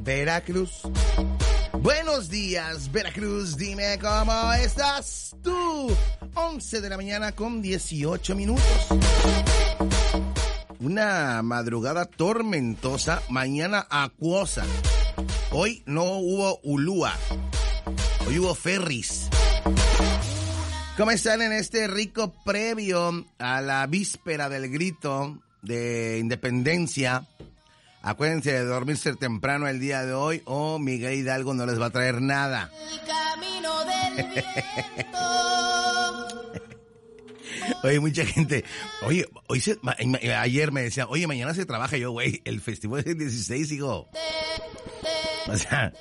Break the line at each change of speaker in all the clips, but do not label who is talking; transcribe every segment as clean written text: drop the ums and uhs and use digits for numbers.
Veracruz. Buenos días, Veracruz, dime cómo estás tú. 11 de la mañana con 18 minutos. Una madrugada tormentosa, mañana acuosa. Hoy no hubo ulúa, hoy hubo ferris. ¿Cómo están en este rico previo a la víspera del grito de independencia? Acuérdense de dormirse temprano el día de hoy o Miguel Hidalgo no les va a traer nada.
El camino del viento.
Oye, mucha gente, ayer me decía, oye, mañana se trabaja. Yo, güey, el festival es el 16, hijo. O sea,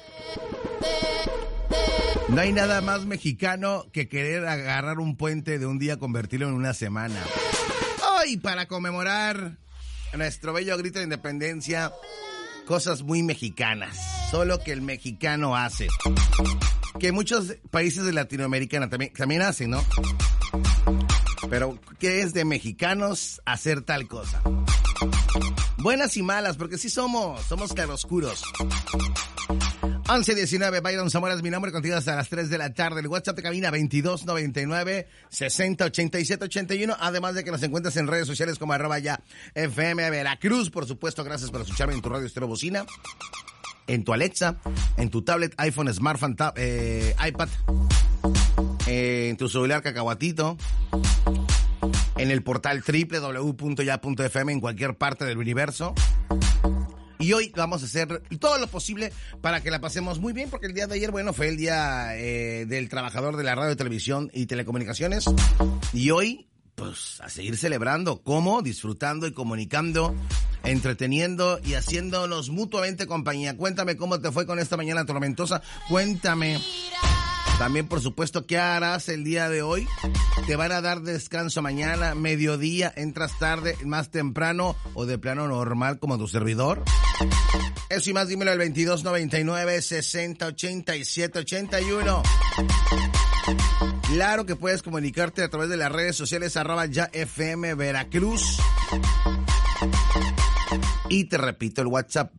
no hay nada más mexicano que querer agarrar un puente de un día, convertirlo en una semana. Hoy, para conmemorar nuestro bello grito de independencia, cosas muy mexicanas, solo que el mexicano hace, que muchos países de Latinoamérica también hacen, ¿no? Pero, ¿qué es de mexicanos hacer tal cosa? Buenas y malas, porque sí somos claroscuros. 1119, Byron Zamora es mi nombre, contigo hasta las 3 de la tarde. El WhatsApp de cabina 2299-608781. Además de que nos encuentras en redes sociales como @ya FM Veracruz. Por supuesto, gracias por escucharme en tu radio estéreo bocina, en tu Alexa, en tu tablet, iPhone, smartphone, iPad, en tu celular cacahuatito, en el portal www.ya.fm en cualquier parte del universo. Y hoy vamos a hacer todo lo posible para que la pasemos muy bien, porque el día de ayer, bueno, fue el día del trabajador de la radio, televisión y telecomunicaciones. Y hoy, pues, a seguir celebrando, ¿cómo? Disfrutando y comunicando, entreteniendo y haciéndonos mutuamente compañía. Cuéntame cómo te fue con esta mañana tormentosa. Cuéntame también, por supuesto, ¿qué harás el día de hoy? ¿Te van a dar descanso mañana, mediodía, entras tarde, más temprano o de plano normal como tu servidor? Eso y más, dímelo al 2299-608781. Claro que puedes comunicarte a través de las redes sociales @ya FM Veracruz. Y te repito el WhatsApp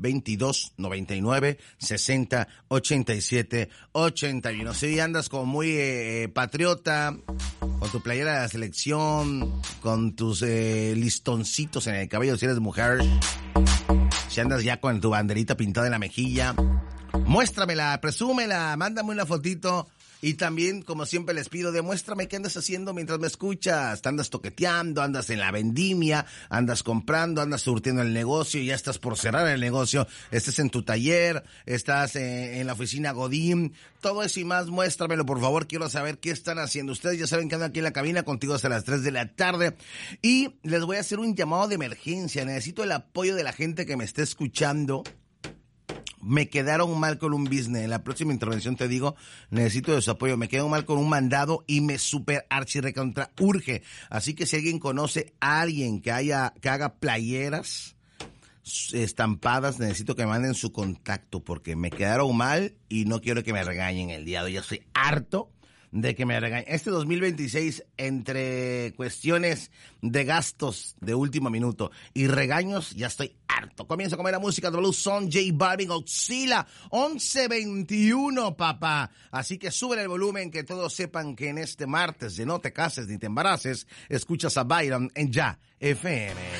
2299-608781. Si andas como muy patriota, con tu playera de la selección, con tus listoncitos en el cabello si eres mujer, si andas ya con tu banderita pintada en la mejilla, muéstramela, presúmela, mándame una fotito. Y también, como siempre les pido, demuéstrame qué andas haciendo mientras me escuchas. Te andas toqueteando, andas en la vendimia, andas comprando, andas surtiendo el negocio, ya estás por cerrar el negocio, estás en tu taller, estás en la oficina Godín. Todo eso y más, muéstramelo, por favor. Quiero saber qué están haciendo. Ustedes ya saben que ando aquí en la cabina contigo hasta las 3 de la tarde. Y les voy a hacer un llamado de emergencia. Necesito el apoyo de la gente que me esté escuchando. Me quedaron mal con un business. En la próxima intervención te digo, necesito de su apoyo. Me quedaron mal con un mandado y me super archi recontra urge. Así que si alguien conoce a alguien que haga playeras estampadas, necesito que me manden su contacto porque me quedaron mal y no quiero que me regañen el día de hoy. Ya estoy harto de que me regañen. Este 2026, entre cuestiones de gastos de último minuto y regaños, ya estoy harto. Comienzo a comer la música de Blue Son, J Balvin, Godzilla, 11:21, papá. Así que sube el volumen, que todos sepan que en este martes de No Te Cases ni Te Embaraces, escuchas a Byron en Ya FM.